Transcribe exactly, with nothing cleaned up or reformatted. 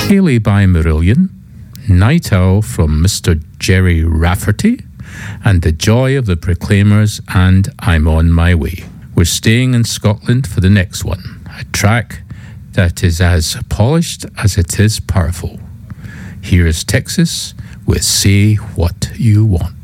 Haley by Marillion, Night Owl from Mister Jerry Rafferty, and The Joy of the Proclaimers and I'm On My Way. We're staying in Scotland for the next one, a track that is as polished as it is powerful. Here is Texas with Say What You Want.